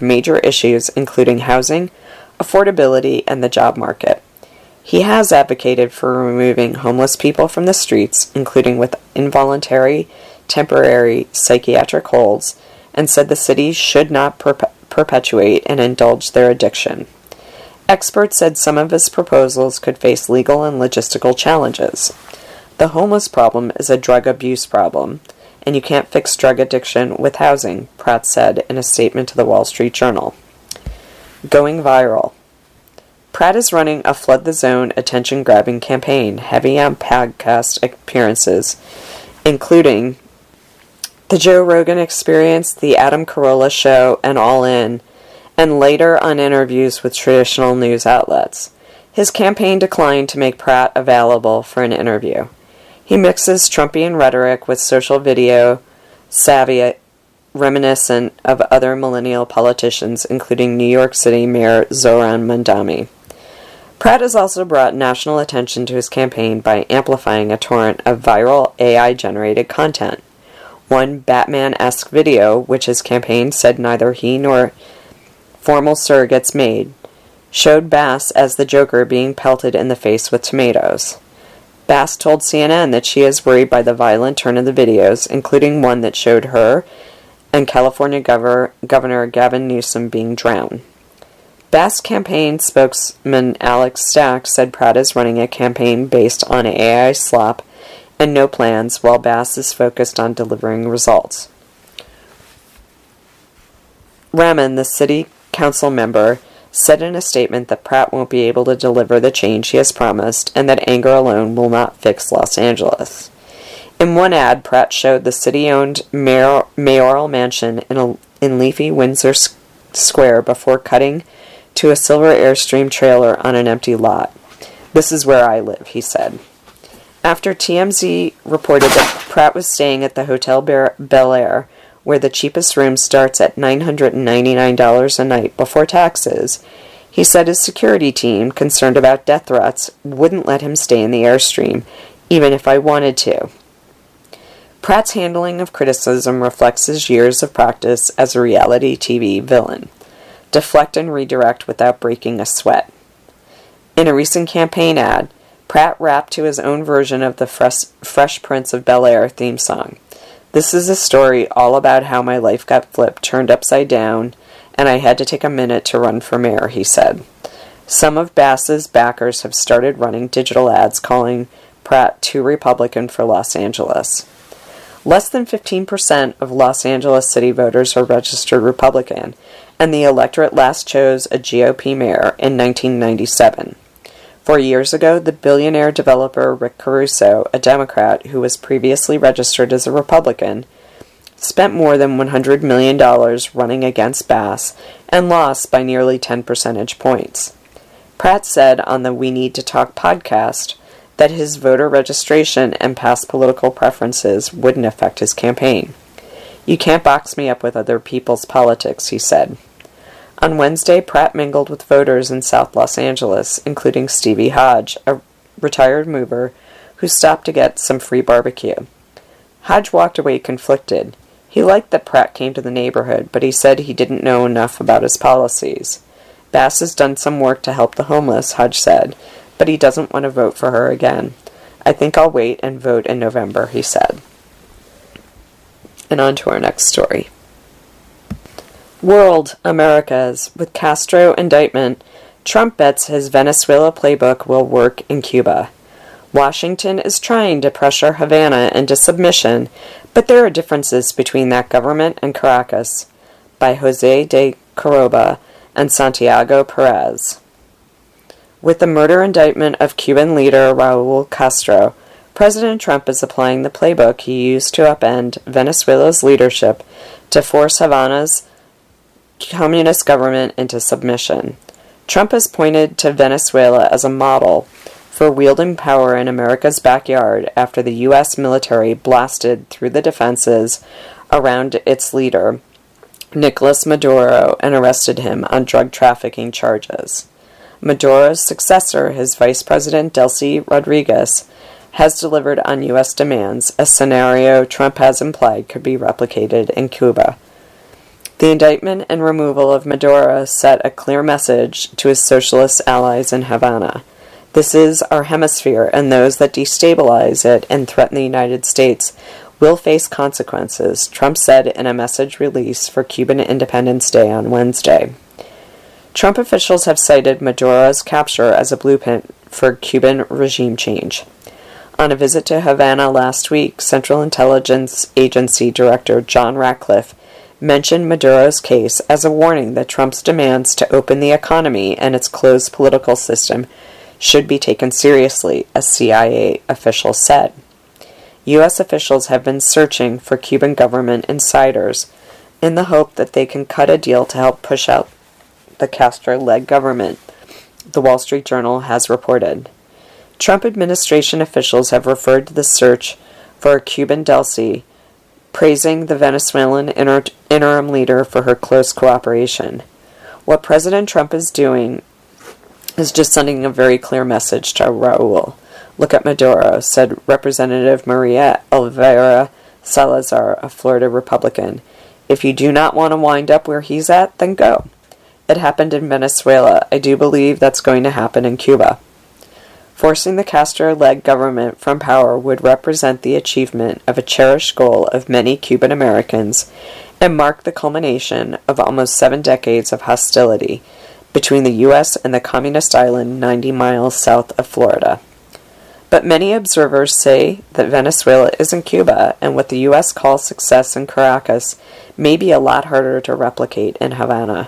major issues including housing, affordability, and the job market. He has advocated for removing homeless people from the streets, including with involuntary, temporary psychiatric holds, and said the city should not perpetuate and indulge their addiction. Experts said some of his proposals could face legal and logistical challenges. The homeless problem is a drug abuse problem, and you can't fix drug addiction with housing, Pratt said in a statement to the Wall Street Journal. Going viral. Pratt is running a Flood the Zone attention-grabbing campaign, heavy on podcast appearances, including The Joe Rogan Experience, The Adam Carolla Show, and All In, and later on interviews with traditional news outlets. His campaign declined to make Pratt available for an interview. He mixes Trumpian rhetoric with social video savvy reminiscent of other millennial politicians, including New York City Mayor Zohran Mamdani. Pratt has also brought national attention to his campaign by amplifying a torrent of viral AI-generated content. One Batman-esque video, which his campaign said neither he nor formal surrogates made, showed Bass as the Joker being pelted in the face with tomatoes. Bass told CNN that she is worried by the violent turn of the videos, including one that showed her and California Governor Gavin Newsom being drowned. Bass campaign spokesman Alex Stack said Pratt is running a campaign based on AI slop and no plans, while Bass is focused on delivering results. Raman, the city council member, said in a statement that Pratt won't be able to deliver the change he has promised and that anger alone will not fix Los Angeles. In one ad, Pratt showed the city-owned mayoral mansion in leafy Windsor Square before cutting to a silver Airstream trailer on an empty lot. "This is where I live," he said. After TMZ reported that Pratt was staying at the Hotel Bel Air, where the cheapest room starts at $999 a night before taxes, he said his security team, concerned about death threats, wouldn't let him stay in the Airstream, even if I wanted to. Pratt's handling of criticism reflects his years of practice as a reality TV villain. Deflect and redirect without breaking a sweat. In a recent campaign ad, Pratt rapped to his own version of the Fresh Prince of Bel-Air theme song. "This is a story all about how my life got flipped, turned upside down, and I had to take a minute to run for mayor," he said. Some of Bass's backers have started running digital ads calling Pratt too Republican for Los Angeles. Less than 15% of Los Angeles city voters are registered Republican, and the electorate last chose a GOP mayor in 1997. 4 years ago, the billionaire developer Rick Caruso, a Democrat who was previously registered as a Republican, spent more than $100 million running against Bass and lost by nearly 10 percentage points. Pratt said on the We Need to Talk podcast that his voter registration and past political preferences wouldn't affect his campaign. "You can't box me up with other people's politics," he said. On Wednesday, Pratt mingled with voters in South Los Angeles, including Stevie Hodge, a retired mover who stopped to get some free barbecue. Hodge walked away conflicted. He liked that Pratt came to the neighborhood, but he said he didn't know enough about his policies. Bass has done some work to help the homeless, Hodge said, but he doesn't want to vote for her again. "I think I'll wait and vote in November," he said. And on to our next story. World Americas. With Castro indictment, Trump bets his Venezuela playbook will work in Cuba. Washington is trying to pressure Havana into submission, but there are differences between that government and Caracas. By Jose de Coroba and Santiago Perez. With the murder indictment of Cuban leader Raul Castro, President Trump is applying the playbook he used to upend Venezuela's leadership to force Havana's communist government into submission. Trump has pointed to Venezuela as a model for wielding power in America's backyard after the U.S. military blasted through the defenses around its leader, Nicolas Maduro, and arrested him on drug trafficking charges. Maduro's successor, his Vice President Delcy Rodriguez, has delivered on U.S. demands, a scenario Trump has implied could be replicated in Cuba. The indictment and removal of Maduro set a clear message to his socialist allies in Havana. This is our hemisphere, and those that destabilize it and threaten the United States will face consequences, Trump said in a message released for Cuban Independence Day on Wednesday. Trump officials have cited Maduro's capture as a blueprint for Cuban regime change. On a visit to Havana last week, Central Intelligence Agency Director John Ratcliffe mentioned Maduro's case as a warning that Trump's demands to open the economy and its closed political system should be taken seriously, a CIA official said. U.S. officials have been searching for Cuban government insiders in the hope that they can cut a deal to help push out the Castro-led government, the Wall Street Journal has reported. Trump administration officials have referred to the search for a Cuban Delcy, praising the Venezuelan interim leader for her close cooperation. What President Trump is doing is just sending a very clear message to Raul. Look at Maduro, said Representative Maria Elvira Salazar, a Florida Republican. If you do not want to wind up where he's at, then go. It happened in Venezuela. I do believe that's going to happen in Cuba. Forcing the Castro-led government from power would represent the achievement of a cherished goal of many Cuban Americans and mark the culmination of almost 7 decades of hostility between the U.S. and the communist island 90 miles south of Florida. But many observers say that Venezuela isn't Cuba, and what the U.S. calls success in Caracas may be a lot harder to replicate in Havana.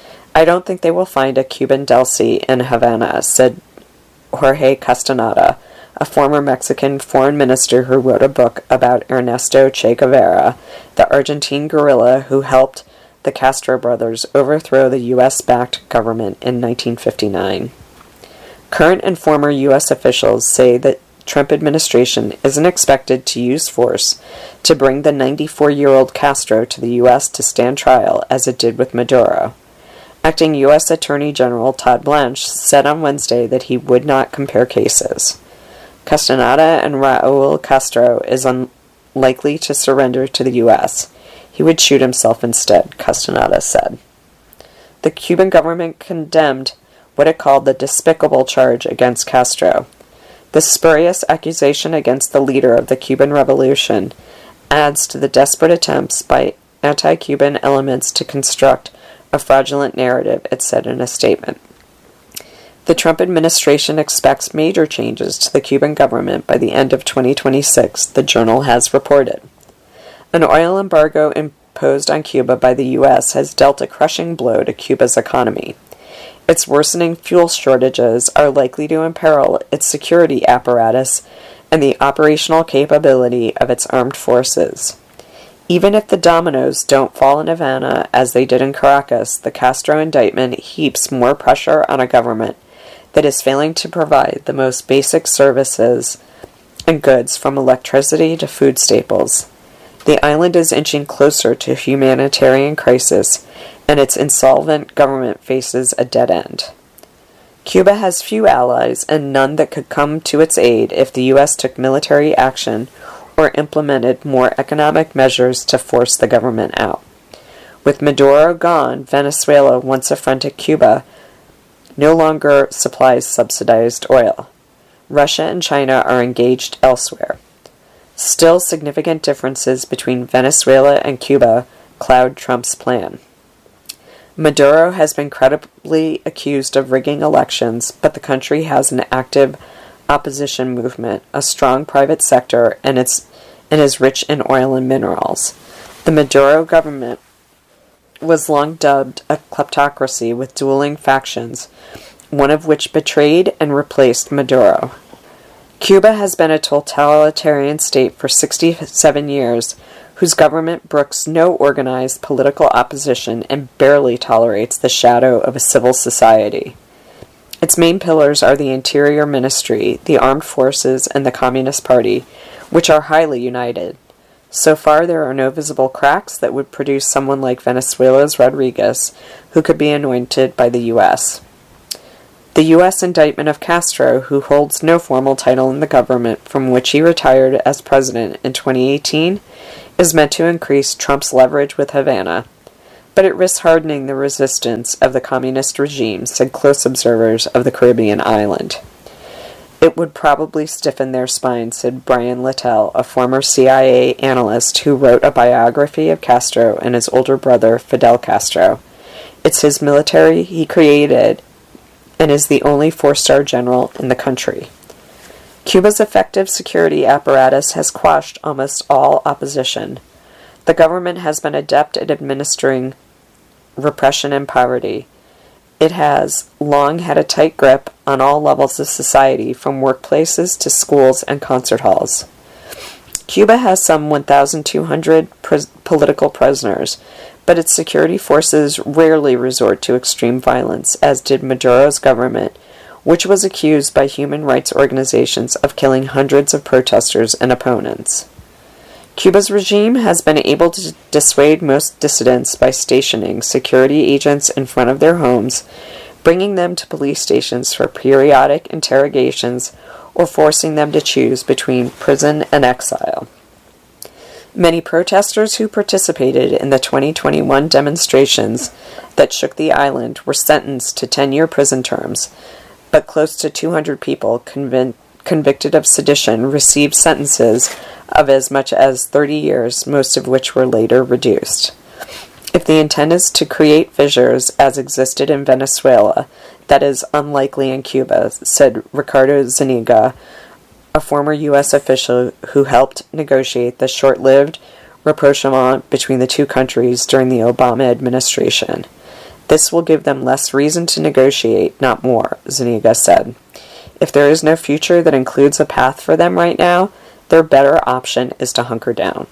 I don't think they will find a Cuban Delcy in Havana, said Jorge Castaneda, a former Mexican foreign minister who wrote a book about Ernesto Che Guevara, the Argentine guerrilla who helped the Castro brothers overthrow the U.S.-backed government in 1959. Current and former U.S. officials say that Trump administration isn't expected to use force to bring the 94-year-old Castro to the U.S. to stand trial as it did with Maduro. Acting U.S. Attorney General Todd Blanche said on Wednesday that he would not compare cases. Castaneda and Raul Castro is unlikely to surrender to the U.S. He would shoot himself instead, Castaneda said. The Cuban government condemned what it called the despicable charge against Castro. The spurious accusation against the leader of the Cuban Revolution adds to the desperate attempts by anti-Cuban elements to construct a fraudulent narrative, it said in a statement. The Trump administration expects major changes to the Cuban government by the end of 2026, the Journal has reported. An oil embargo imposed on Cuba by the U.S. has dealt a crushing blow to Cuba's economy. Its worsening fuel shortages are likely to imperil its security apparatus and the operational capability of its armed forces. Even if the dominoes don't fall in Havana as they did in Caracas, the Castro indictment heaps more pressure on a government that is failing to provide the most basic services and goods from electricity to food staples. The island is inching closer to a humanitarian crisis, and its insolvent government faces a dead end. Cuba has few allies and none that could come to its aid if the U.S. took military action or implemented more economic measures to force the government out. With Maduro gone, Venezuela, once affronted Cuba, no longer supplies subsidized oil. Russia and China are engaged elsewhere. Still, significant differences between Venezuela and Cuba cloud Trump's plan. Maduro has been credibly accused of rigging elections, but the country has an active opposition movement, a strong private sector, and is rich in oil and minerals. The Maduro government was long dubbed a kleptocracy with dueling factions, one of which betrayed and replaced Maduro. Cuba has been a totalitarian state for 67 years, whose government brooks no organized political opposition and barely tolerates the shadow of a civil society. Its main pillars are the Interior Ministry, the Armed Forces, and the Communist Party, which are highly united. So far, there are no visible cracks that would produce someone like Venezuela's Rodriguez, who could be anointed by the U.S. The U.S. indictment of Castro, who holds no formal title in the government from which he retired as president in 2018, is meant to increase Trump's leverage with Havana. but it risks hardening the resistance of the communist regime, said close observers of the Caribbean island. It would probably stiffen their spines, said Brian Littell, a former CIA analyst who wrote a biography of Castro and his older brother, Fidel Castro. It's his military he created and is the only four-star general in the country. Cuba's effective security apparatus has quashed almost all opposition. The government has been adept at administering repression and poverty. It has long had a tight grip on all levels of society, from workplaces to schools and concert halls. Cuba has some 1,200 political prisoners, but its security forces rarely resort to extreme violence, as did Maduro's government, which was accused by human rights organizations of killing hundreds of protesters and opponents. Cuba's regime has been able to dissuade most dissidents by stationing security agents in front of their homes, bringing them to police stations for periodic interrogations, or forcing them to choose between prison and exile. Many protesters who participated in the 2021 demonstrations that shook the island were sentenced to 10-year prison terms, but close to 200 people convicted of sedition received sentences of as much as 30 years, most of which were later reduced. If the intent is to create fissures as existed in Venezuela, that is unlikely in Cuba, said Ricardo Zuniga, a former U.S. official who helped negotiate the short-lived rapprochement between the two countries during the Obama administration. This will give them less reason to negotiate, not more, Zuniga said. If there is no future that includes a path for them right now, their better option is to hunker down.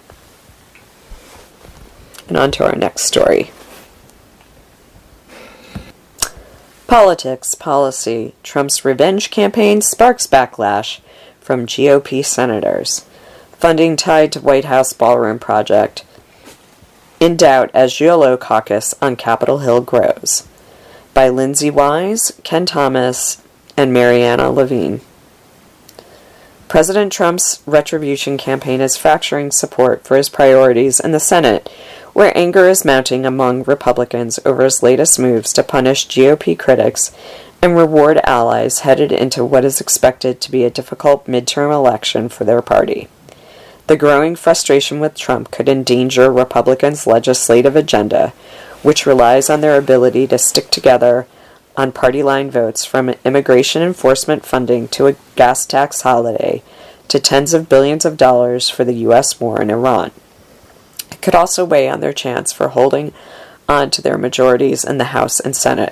And on to our next story. Politics, policy. Trump's revenge campaign sparks backlash from GOP senators. Funding tied to White House ballroom project in doubt as YOLO caucus on Capitol Hill grows. By Lindsay Wise, Ken Thomas, and Mariana Levine. President Trump's retribution campaign is fracturing support for his priorities in the Senate, where anger is mounting among Republicans over his latest moves to punish GOP critics and reward allies headed into what is expected to be a difficult midterm election for their party. The growing frustration with Trump could endanger Republicans' legislative agenda, which relies on their ability to stick together on party-line votes, from immigration enforcement funding to a gas tax holiday to tens of billions of dollars for the U.S. war in Iran. It could also weigh on their chance for holding on to their majorities in the House and Senate.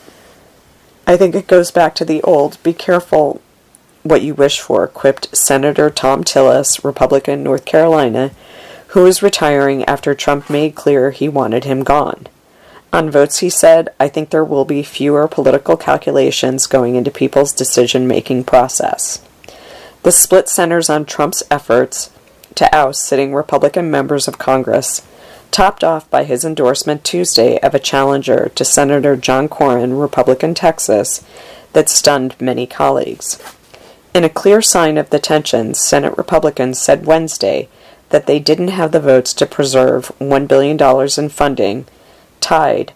I think it goes back to the old, be careful what you wish for, quipped Senator Thom Tillis, Republican, North Carolina, who is retiring after Trump made clear he wanted him gone. On votes, he said, I think there will be fewer political calculations going into people's decision-making process. The split centers on Trump's efforts to oust sitting Republican members of Congress, topped off by his endorsement Tuesday of a challenger to Senator John Cornyn, Republican Texas, that stunned many colleagues. In a clear sign of the tensions, Senate Republicans said Wednesday that they didn't have the votes to preserve $1 billion in funding tied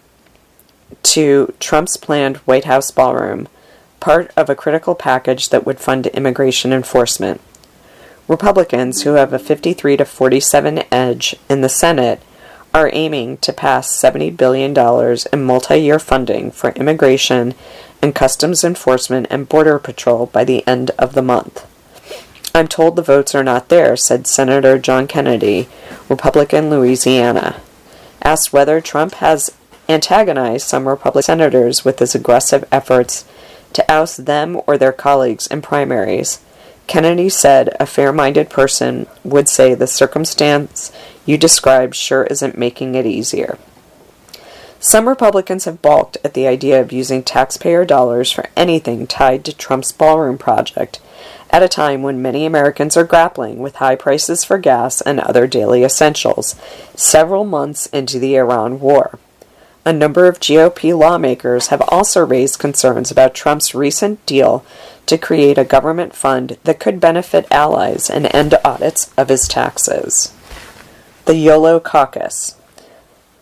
to Trump's planned White House ballroom, part of a critical package that would fund immigration enforcement. Republicans, who have a 53 to 47 edge in the Senate, are aiming to pass $70 billion in multi-year funding for immigration and customs enforcement and border patrol by the end of the month. I'm told the votes are not there, said Senator John Kennedy, Republican, Louisiana. Asked whether Trump has antagonized some Republican senators with his aggressive efforts to oust them or their colleagues in primaries, Kennedy said a fair-minded person would say the circumstance you described sure isn't making it easier. Some Republicans have balked at the idea of using taxpayer dollars for anything tied to Trump's ballroom project, at a time when many Americans are grappling with high prices for gas and other daily essentials, several months into the Iran war. A number of GOP lawmakers have also raised concerns about Trump's recent deal to create a government fund that could benefit allies and end audits of his taxes. The YOLO Caucus.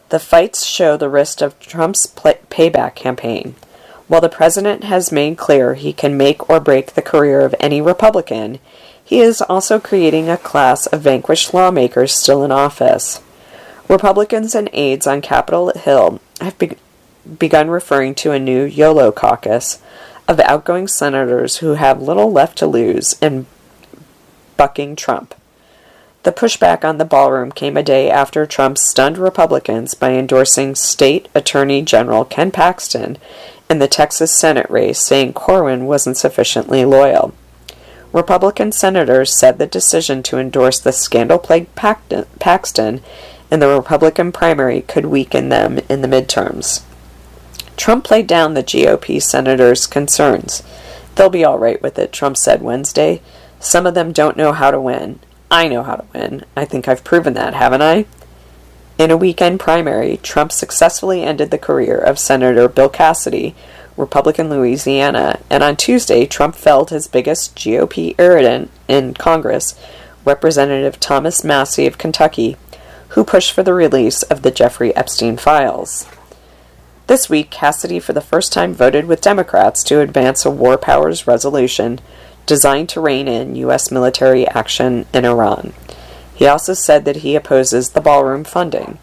The fights show the risk of Trump's payback campaign. While the president has made clear he can make or break the career of any Republican, he is also creating a class of vanquished lawmakers still in office. Republicans and aides on Capitol Hill have begun referring to a new YOLO caucus of outgoing senators who have little left to lose in bucking Trump. The pushback on the ballroom came a day after Trump stunned Republicans by endorsing State Attorney General Ken Paxton in the Texas Senate race, saying Corwin wasn't sufficiently loyal. Republican senators said the decision to endorse the scandal-plagued Paxton in the Republican primary could weaken them in the midterms. Trump played down the GOP senators' concerns. "They'll be all right with it," Trump said Wednesday. "Some of them don't know how to win. I know how to win. I think I've proven that, haven't I?" In a weekend primary, Trump successfully ended the career of Senator Bill Cassidy, Republican Louisiana, and on Tuesday, Trump felled his biggest GOP irritant in Congress, Representative Thomas Massie of Kentucky, who pushed for the release of the Jeffrey Epstein files. This week, Cassidy for the first time voted with Democrats to advance a war powers resolution designed to rein in U.S. military action in Iran. He also said that he opposes the ballroom funding.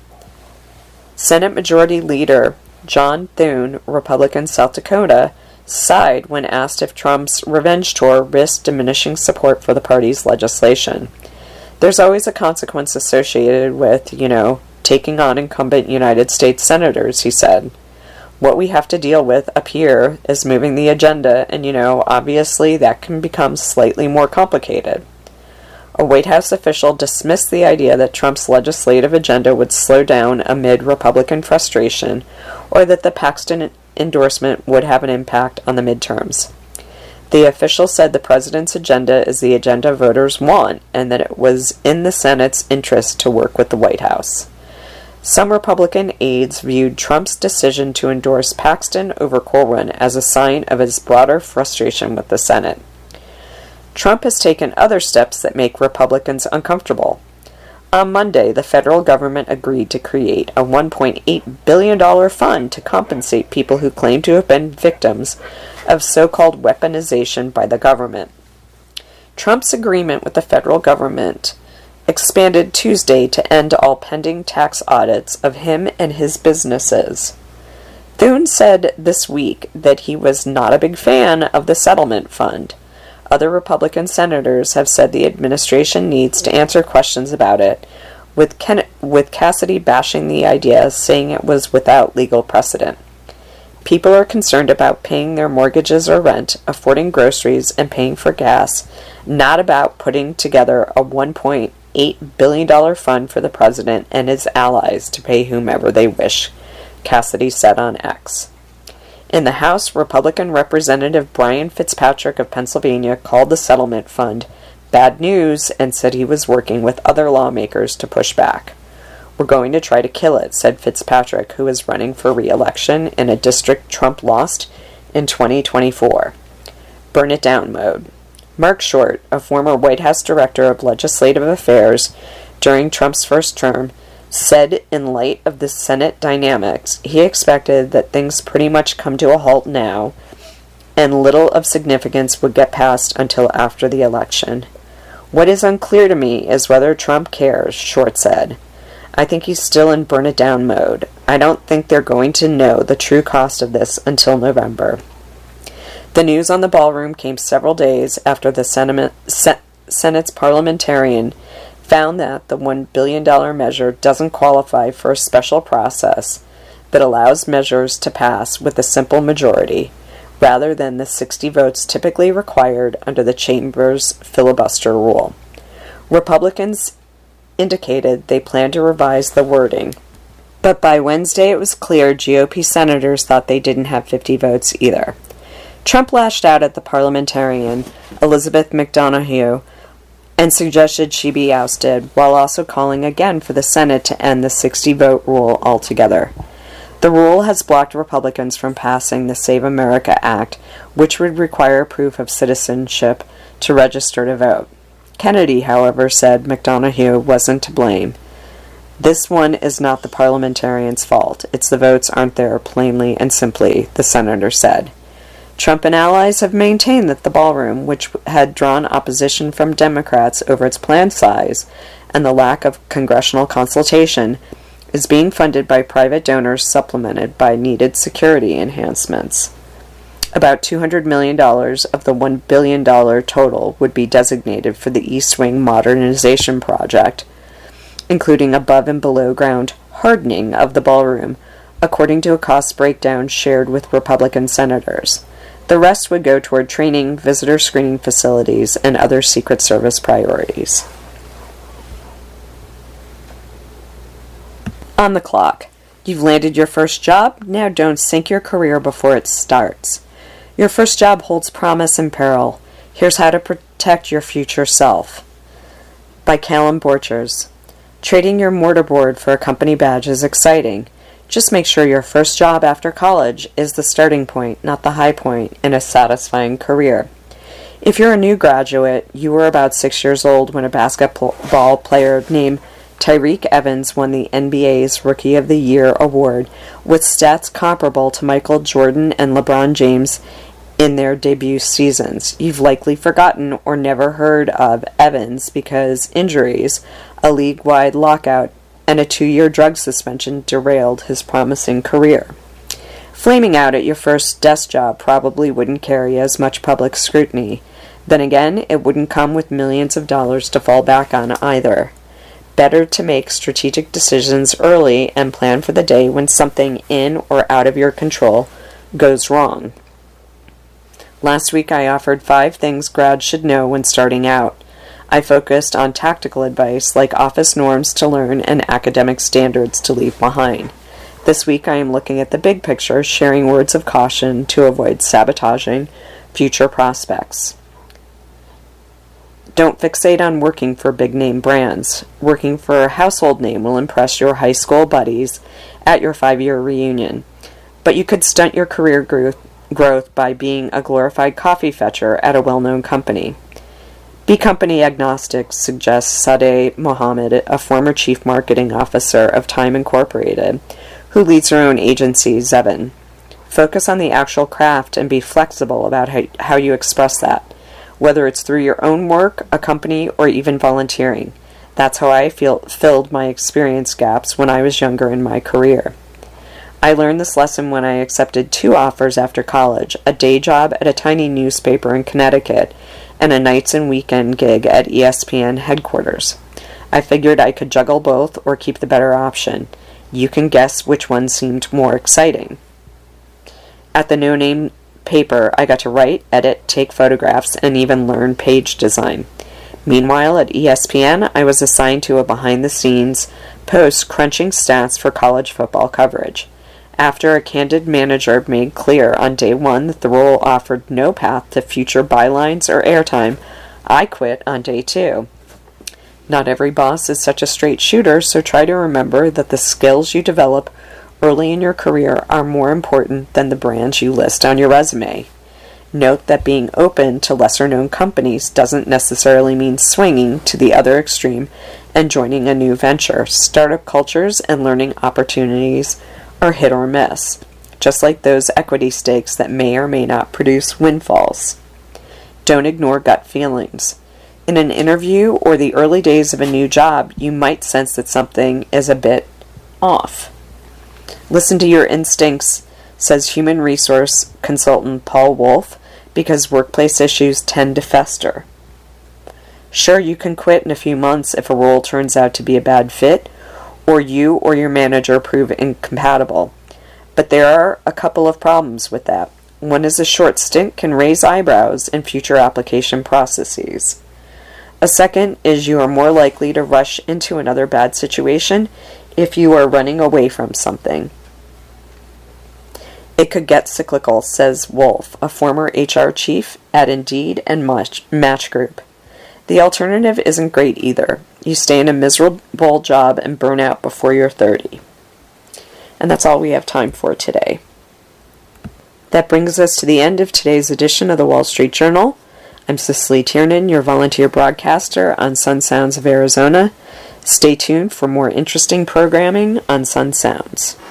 Senate Majority Leader John Thune, Republican South Dakota, sighed when asked if Trump's revenge tour risked diminishing support for the party's legislation. "There's always a consequence associated with, taking on incumbent United States senators," he said. "What we have to deal with up here is moving the agenda, and obviously that can become slightly more complicated." A White House official dismissed the idea that Trump's legislative agenda would slow down amid Republican frustration, or that the Paxton endorsement would have an impact on the midterms. The official said the president's agenda is the agenda voters want, and that it was in the Senate's interest to work with the White House. Some Republican aides viewed Trump's decision to endorse Paxton over Corwin as a sign of his broader frustration with the Senate. Trump has taken other steps that make Republicans uncomfortable. On Monday, the federal government agreed to create a $1.8 billion fund to compensate people who claim to have been victims of so-called weaponization by the government. Trump's agreement with the federal government expanded Tuesday to end all pending tax audits of him and his businesses. Thune said this week that he was not a big fan of the settlement fund. Other Republican senators have said the administration needs to answer questions about it, with Cassidy bashing the idea, saying it was without legal precedent. People are concerned about paying their mortgages or rent, affording groceries, and paying for gas, not about putting together a $1.8 billion fund for the president and his allies to pay whomever they wish, Cassidy said on X. In the House, Republican Representative Brian Fitzpatrick of Pennsylvania called the settlement fund bad news and said he was working with other lawmakers to push back. "We're going to try to kill it," said Fitzpatrick, who is running for re-election in a district Trump lost in 2024. Burn it down mode. Mark Short, a former White House Director of Legislative Affairs during Trump's first term, said in light of the Senate dynamics, he expected that things pretty much come to a halt now, and little of significance would get passed until after the election. "What is unclear to me is whether Trump cares," Short said. "I think he's still in burn-it-down mode. I don't think they're going to know the true cost of this until November." The news on the ballroom came several days after the Senate's parliamentarian found that the $1 billion measure doesn't qualify for a special process that allows measures to pass with a simple majority, rather than the 60 votes typically required under the chamber's filibuster rule. Republicans indicated they planned to revise the wording, but by Wednesday it was clear GOP senators thought they didn't have 50 votes either. Trump lashed out at the parliamentarian, Elizabeth McDonough, and suggested she be ousted, while also calling again for the Senate to end the 60-vote rule altogether. The rule has blocked Republicans from passing the Save America Act, which would require proof of citizenship to register to vote. Kennedy, however, said McDonough wasn't to blame. This one is not the parliamentarians' fault. It's the votes aren't there, plainly and simply, the senator said. Trump and allies have maintained that the ballroom, which had drawn opposition from Democrats over its planned size and the lack of congressional consultation, is being funded by private donors supplemented by needed security enhancements. About $200 million of the $1 billion total would be designated for the East Wing modernization project, including above and below ground hardening of the ballroom, according to a cost breakdown shared with Republican senators. The rest would go toward training, visitor screening facilities, and other Secret Service priorities. On the clock. You've landed your first job. Now don't sink your career before it starts. Your first job holds promise and peril. Here's how to protect your future self. By Callum Borchers. Trading your mortarboard for a company badge is exciting. Just make sure your first job after college is the starting point, not the high point, in a satisfying career. If you're a new graduate, you were about 6 years old when a basketball player named Tyreke Evans won the NBA's Rookie of the Year award with stats comparable to Michael Jordan and LeBron James in their debut seasons. You've likely forgotten or never heard of Evans because injuries, a league-wide lockout, and a 2-year drug suspension derailed his promising career. Flaming out at your first desk job probably wouldn't carry as much public scrutiny. Then again, it wouldn't come with millions of dollars to fall back on either. Better to make strategic decisions early and plan for the day when something in or out of your control goes wrong. Last week I offered 5 things grads should know when starting out. I focused on tactical advice like office norms to learn and academic standards to leave behind. This week I am looking at the big picture, sharing words of caution to avoid sabotaging future prospects. Don't fixate on working for big-name brands. Working for a household name will impress your high school buddies at your 5-year reunion. But you could stunt your career growth by being a glorified coffee fetcher at a well-known company. Be company agnostic, suggests Sadeh Mohammed, a former chief marketing officer of Time Incorporated, who leads her own agency, Zevin. Focus on the actual craft and be flexible about how you express that, whether it's through your own work, a company, or even volunteering. That's how I filled my experience gaps when I was younger in my career. I learned this lesson when I accepted 2 offers after college, a day job at a tiny newspaper in Connecticut, and a nights and weekend gig at ESPN headquarters. I figured I could juggle both or keep the better option. You can guess which one seemed more exciting. At the no-name paper, I got to write, edit, take photographs, and even learn page design. Meanwhile, at ESPN, I was assigned to a behind-the-scenes post crunching stats for college football coverage. After a candid manager made clear on day 1 that the role offered no path to future bylines or airtime, I quit on day 2. Not every boss is such a straight shooter, so try to remember that the skills you develop early in your career are more important than the brands you list on your resume. Note that being open to lesser-known companies doesn't necessarily mean swinging to the other extreme and joining a new venture. Startup cultures and learning opportunities are hit or miss, just like those equity stakes that may or may not produce windfalls. Don't ignore gut feelings. In an interview or the early days of a new job, you might sense that something is a bit off. Listen to your instincts, says human resource consultant Paul Wolf, because workplace issues tend to fester. Sure, you can quit in a few months if a role turns out to be a bad fit, or you or your manager prove incompatible. But there are a couple of problems with that. One is a short stint can raise eyebrows in future application processes. A second is you are more likely to rush into another bad situation if you are running away from something. It could get cyclical, says Wolf, a former HR chief at Indeed and Match Group. The alternative isn't great either. You stay in a miserable job and burn out before you're 30. And that's all we have time for today. That brings us to the end of today's edition of the Wall Street Journal. I'm Cicely Tiernan, your volunteer broadcaster on Sun Sounds of Arizona. Stay tuned for more interesting programming on Sun Sounds.